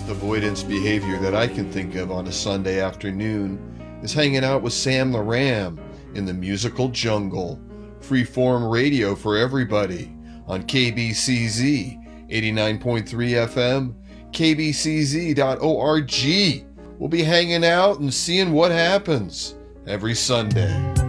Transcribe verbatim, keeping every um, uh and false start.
avoidance behavior that I can think of on a Sunday afternoon is hanging out with Sam the Ram in the musical jungle. Freeform radio for everybody on K B C Z eighty-nine point three F M, K B C Z dot org. We'll be hanging out and seeing what happens every Sunday.